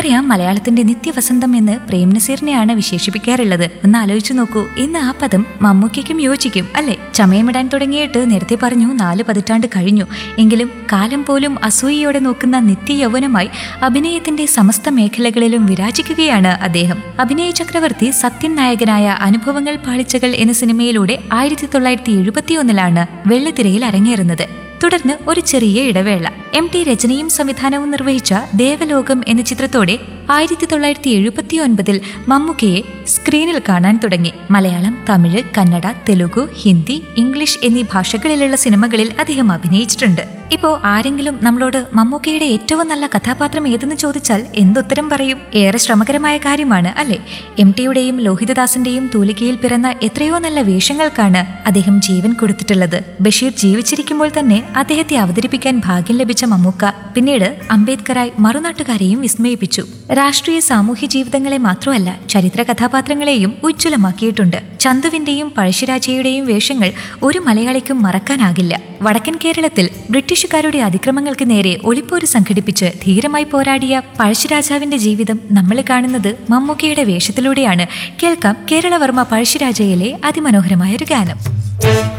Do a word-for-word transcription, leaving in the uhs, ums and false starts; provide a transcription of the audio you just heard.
നമുക്കറിയാം, മലയാളത്തിന്റെ നിത്യവസന്തം എന്ന് പ്രേം നസീറിനെയാണ് വിശേഷിപ്പിക്കാറുള്ളത്. ഒന്ന് ആലോചിച്ചു നോക്കൂ, ഇന്ന് ആ പദം മമ്മൂക്കയ്ക്കും യോജിക്കും അല്ലെ? ചമയമിടാൻ തുടങ്ങിയിട്ട് നേരത്തെ പറഞ്ഞു നാല് പതിറ്റാണ്ട് കഴിഞ്ഞു. എങ്കിലും കാലം പോലും അസൂയയോടെ നോക്കുന്ന നിത്യ യൗവനമായി അഭിനയത്തിന്റെ സമസ്ത മേഖലകളിലും വിരാജിക്കുകയാണ് അദ്ദേഹം. അഭിനയ ചക്രവർത്തി സത്യൻ നായകനായ അനുഭവങ്ങൾ പാളിച്ചകൾ എന്ന സിനിമയിലൂടെ ആയിരത്തി തൊള്ളായിരത്തി എഴുപത്തി ഒന്നിലാണ് വെള്ളിത്തിരയിൽ അരങ്ങേറുന്നത്. തുടർന്ന് ഒരു ചെറിയ ഇടവേള. എം ടി രചനയും സംവിധാനവും നിർവഹിച്ച ദേവലോകം എന്ന ചിത്രത്തോടെ ആയിരത്തി തൊള്ളായിരത്തി എഴുപത്തി ഒൻപതിൽ മമ്മൂക്കയെ സ്ക്രീനിൽ കാണാൻ തുടങ്ങി. മലയാളം, തമിഴ്, കന്നഡ, തെലുഗു, ഹിന്ദി, ഇംഗ്ലീഷ് എന്നീ ഭാഷകളിലുള്ള സിനിമകളിൽ അദ്ദേഹം അഭിനയിച്ചിട്ടുണ്ട്. ഇപ്പോ ആരെങ്കിലും നമ്മളോട് മമ്മൂക്കയുടെ ഏറ്റവും നല്ല കഥാപാത്രം ഏതെന്ന് ചോദിച്ചാൽ എന്തുത്തരം പറയും? ഏറെ ശ്രമകരമായ കാര്യമാണ് അല്ലെ? എം ടിയുടെയും ലോഹിതദാസിന്റെയും തൂലികയിൽ പിറന്ന എത്രയോ നല്ല വേഷങ്ങൾക്കാണ് അദ്ദേഹം ജീവൻ കൊടുത്തിട്ടുള്ളത്. ബഷീർ ജീവിച്ചിരിക്കുമ്പോൾ തന്നെ അദ്ദേഹത്തെ അവതരിപ്പിക്കാൻ ഭാഗ്യം ലഭിച്ച മമ്മൂക്ക പിന്നീട് അംബേദ്കറായി മറുനാട്ടുകാരെയും വിസ്മയിപ്പിച്ചു. രാഷ്ട്രീയ സാമൂഹ്യ ജീവിതങ്ങളെ മാത്രമല്ല, ചരിത്ര കഥാപാത്രങ്ങളെയും ഉജ്ജ്വലമാക്കിയിട്ടുണ്ട്. ചന്തുവിന്റെയും പഴശ്ശിരാജയുടെയും വേഷങ്ങൾ ഒരു മലയാളിക്കും മറക്കാനാകില്ല. വടക്കൻ കേരളത്തിൽ ബ്രിട്ടീഷുകാരുടെ അതിക്രമങ്ങൾക്ക് നേരെ ഒളിപ്പോര് സംഘടിപ്പിച്ച് ധീരമായി പോരാടിയ പഴശ്ശിരാജാവിന്റെ ജീവിതം നമ്മൾ കാണുന്നത് മമ്മൂക്കയുടെ വേഷത്തിലൂടെയാണ്. കേൾക്കാം കേരളവർമ്മ പഴശ്ശിരാജയിലെ അതിമനോഹരമായൊരു ഗാനം.